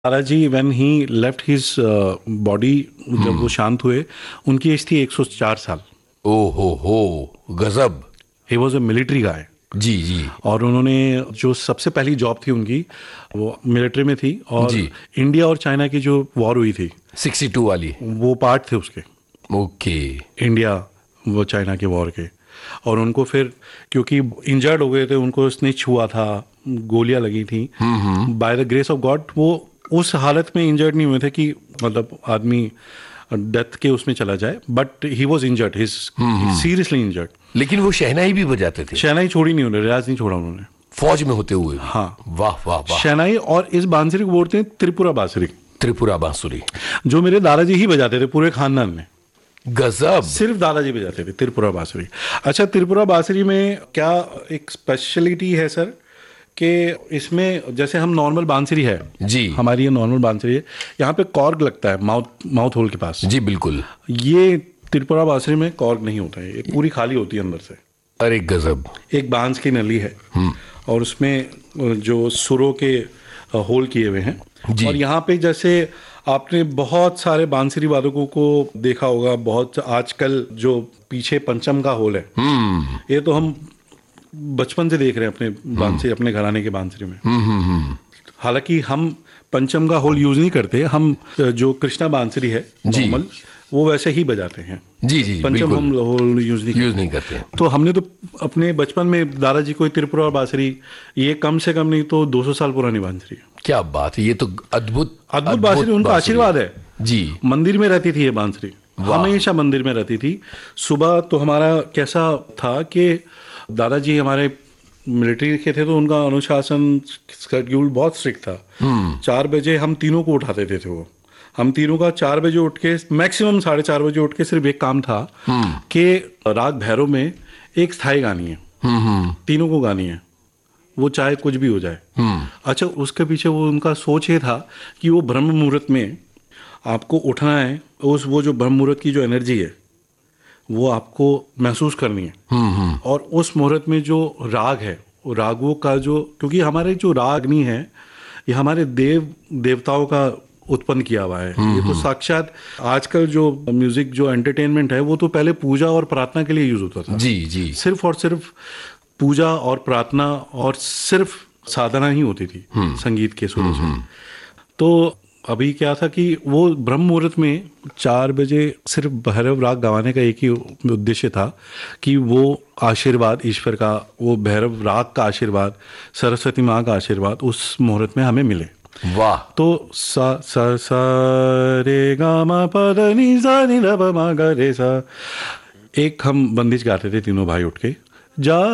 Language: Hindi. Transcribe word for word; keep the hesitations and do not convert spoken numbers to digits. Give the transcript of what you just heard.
दादाजी when he left his body, जब वो शांत हुए, उनकी एज थी एक सौ चार साल। ओ हो हो गजब। ही वॉज अ मिलिट्री गाय। जी जी। और उन्होंने जो सबसे पहली जॉब थी उनकी, वो मिलिट्री में थी। और जी। इंडिया और चाइना की जो वॉर हुई थी बासठ वाली, वो पार्ट थे उसके। ओके। इंडिया वो चाइना के वॉर के। और उनको फिर क्योंकि इंजर्ड हो गए थे, उनको स्निच हुआ था, गोलियां लगी थी, by the grace of God वो उस हालत में इंजर्ड नहीं हुए थे कि मतलब आदमी डेथ के उसमें चला जाए, but he was injured, his seriously injured. लेकिन वो शहनाई भी बजाते थे। शहनाई छोड़ी नहीं उन्होंने, रियाज नहीं छोड़ा उन्होंने, फौज में होते हुए। हाँ। वाह वाह वाह। शहनाई, और इस बांसुरी को बोलते हैं त्रिपुरा बांसुरी। त्रिपुरा बांसुरी, जो मेरे दादाजी ही बजाते थे पूरे खानदान में। गजब। सिर्फ दादाजी बजाते थे त्रिपुरा बांसुरी। अच्छा, त्रिपुरा बांसुरी में क्या एक स्पेशलिटी है सर, कि इसमें जैसे हम नॉर्मल बांसुरी है जी, हमारी ये नॉर्मल बांसुरी है, यहाँ पे कॉर्ग लगता है माउथ माउथ होल के पास। जी बिल्कुल। ये त्रिपुरा बांसुरी में कॉर्ग नहीं होता है, ये पूरी खाली होती है अंदर से। अरे गजब। एक बांस की नली है और उसमें जो सुरों के होल किए हुए हैं। और यहाँ पे जैसे आपने बहुत सारे बांसुरी वादकों को देखा होगा, बहुत आजकल जो पीछे पंचम का होल है, ये तो हम बचपन से देख रहे हैं अपने बांसुरी, अपने घराने के बांसुरी में। हालांकि हम पंचम का होल यूज नहीं करते, हम जो कृष्णा बांसुरी है नॉर्मल, वो वैसे ही बजाते हैं। जी जी, पंचम हम होल यूज नहीं यूज नहीं करते। तो हमने तो अपने बचपन में दादाजी को त्रिपुरा बांसुरी, ये कम से कम नहीं तो दो सौ साल पुरानी बांसुरी है। क्या बात है, ये तो अद्भुत अद्भुत बांसुरी, उनका आशीर्वाद है जी। मंदिर में रहती थी ये बांसुरी, हमेशा मंदिर में रहती थी। सुबह तो हमारा कैसा था कि दादाजी हमारे मिलिट्री के थे, तो उनका अनुशासन शेड्यूल बहुत स्ट्रिक्ट था। चार बजे हम तीनों को उठाते थे, थे वो हम तीनों का चार बजे उठ के, मैक्सिमम साढ़े चार बजे उठ के सिर्फ एक काम था कि राग भैरव में एक स्थाई गानी है, तीनों को गानी है, वो चाहे कुछ भी हो जाए। अच्छा, उसके पीछे वो उनका सोच ये था कि वो ब्रह्म मुहूर्त में आपको उठना है, उस वो जो ब्रह्म मुहूर्त की जो एनर्जी है वो आपको महसूस करनी है। और उस मुहूर्त में जो राग है, वो रागों का जो, क्योंकि हमारे जो रागनी है ये हमारे देव देवताओं का उत्पन्न किया हुआ है। ये तो साक्षात आजकल जो म्यूजिक जो एंटरटेनमेंट है, वो तो पहले पूजा और प्रार्थना के लिए यूज होता था। जी जी। सिर्फ और सिर्फ पूजा और प्रार्थना और सिर्फ साधना ही होती थी संगीत के सुरों से। तो अभी क्या था कि वो ब्रह्म मुहूर्त में चार बजे सिर्फ भैरव राग गवाने का एक ही उद्देश्य था कि वो आशीर्वाद ईश्वर का, वो भैरव राग का आशीर्वाद, सरस्वती माँ का आशीर्वाद उस मुहूर्त में हमें मिले। वाह। तो सा सा सा रे गा मा पा धा नी सा नी धा पा मा गा रे सा, एक हम बंदिश गाते थे तीनों भाई उठ के, जा